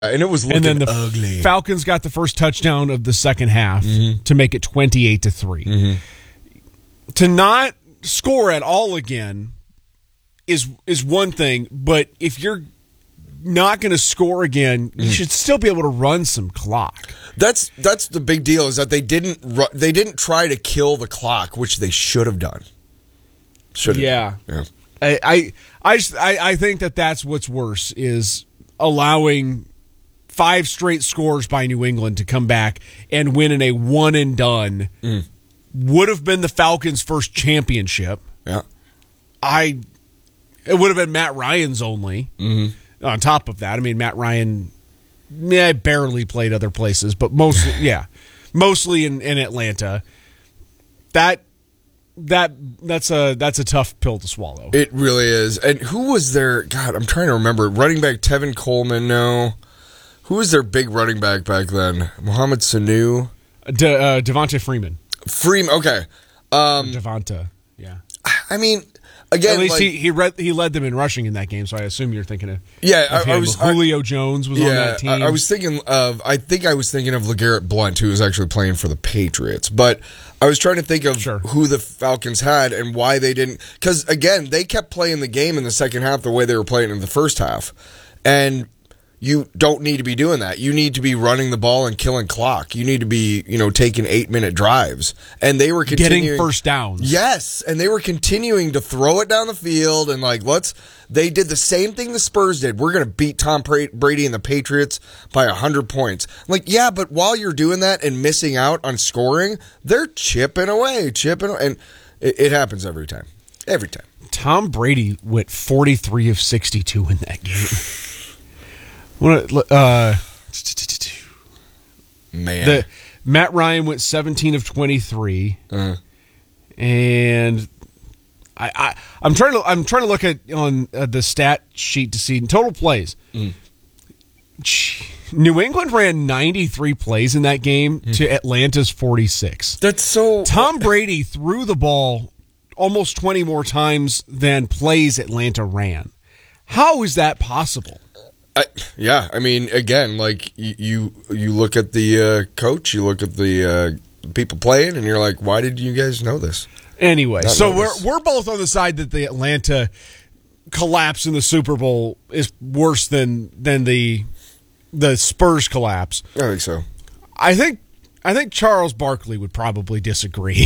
And it was looking ugly. Falcons got the first touchdown of the second half to make it 28-3. To not score at all again is one thing, but if you're not going to score again, you should still be able to run some clock. That's the big deal, is that they didn't try to kill the clock, which they should have done. Yeah. I think that's what's worse, is allowing 5 straight scores by New England to come back and win in a one and done. Would have been the Falcons' first championship. Yeah. It would have been Matt Ryan's only. On top of that, I mean, Matt Ryan barely played other places, but mostly in Atlanta. That's a tough pill to swallow. It really is. And who was their, God, I'm trying to remember. Running back Tevin Coleman, no. Who was their big running back back then? Mohamed Sanu? Devonta Freeman. Okay. Devonta, yeah. I mean, again, at least he led them in rushing in that game, so I assume you're thinking of Julio Jones was on that team. I was thinking of LeGarrette Blount, who was actually playing for the Patriots, but I was trying to think of who the Falcons had and why they didn't, because again, they kept playing the game in the second half the way they were playing in the first half, and you don't need to be doing that. You need to be running the ball and killing clock. You need to be, taking 8-minute drives. And they were continuing, getting first downs. Yes, and they were continuing to throw it down the field and they did the same thing the Spurs did. We're going to beat Tom Brady and the Patriots by 100 points. Yeah, but while you're doing that and missing out on scoring, they're chipping away, and it happens every time. Every time. Tom Brady went 43 of 62 in that game. Man. Matt Ryan went 17 of 23, and I'm trying to look at on the stat sheet to see total plays. New England ran 93 plays in that game to Atlanta's 46. That's so. Tom Brady threw the ball almost 20 more times than plays Atlanta ran. How is that possible? I mean, again, you look at the coach, you look at the people playing, and you're like, why did you guys know this? Anyway, we're both on the side that the Atlanta collapse in the Super Bowl is worse than the Spurs collapse. I think so. I think Charles Barkley would probably disagree.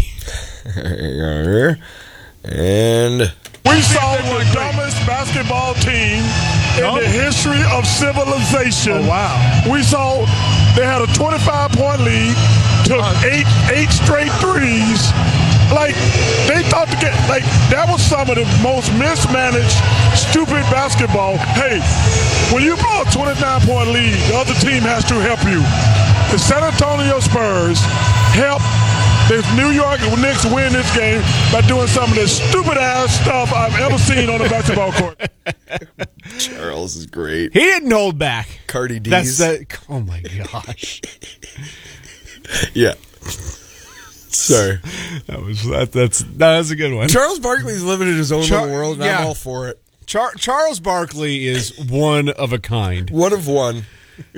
And we saw the dumbest basketball team in the history of civilization. Oh, wow. We saw they had a 25-point lead, took eight straight threes. They thought that was some of the most mismanaged, stupid basketball. Hey, when you blow a 29-point lead, the other team has to help you. The San Antonio Spurs helped the New York Knicks win this game by doing some of the stupid-ass stuff I've ever seen on a basketball court. Charles is great. He didn't hold back. Cardi D's. Oh, my gosh. Yeah. Sorry. That's a good one. Charles Barkley's living in his own little world, and I'm all for it. Charles Barkley is one of a kind. One of one.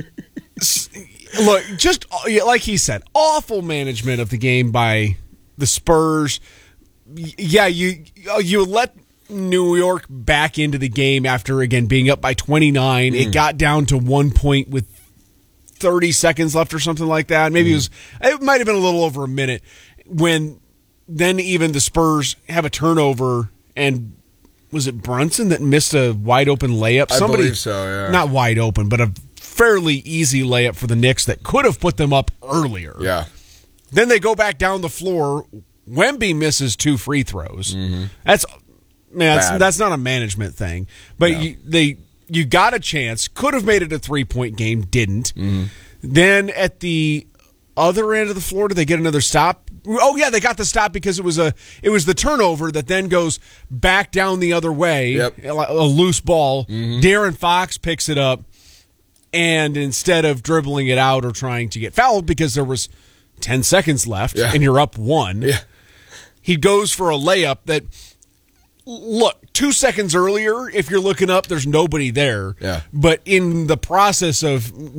Look, just like he said, awful management of the game by the Spurs. Yeah, you let New York back into the game after, again, being up by 29. It got down to 1 point with 30 seconds left or something like that. Maybe it might have been a little over a minute when then even the Spurs have a turnover, and was it Brunson that missed a wide open layup? I believe so, yeah. Not wide open, but a fairly easy layup for the Knicks that could have put them up earlier. Yeah. Then they go back down the floor. Wemby misses 2 free throws. That's not a management thing. But no. You got a chance. Could have made it a 3-point game. Didn't. Then at the other end of the floor, did they get another stop? Oh yeah, they got the stop because it was the turnover that then goes back down the other way. Yep. A loose ball. De'Aaron Fox picks it up, and instead of dribbling it out or trying to get fouled because there was 10 seconds left and you're up 1, he goes for a layup that look, 2 seconds earlier, if you're looking up, there's nobody there. Yeah. But in the process of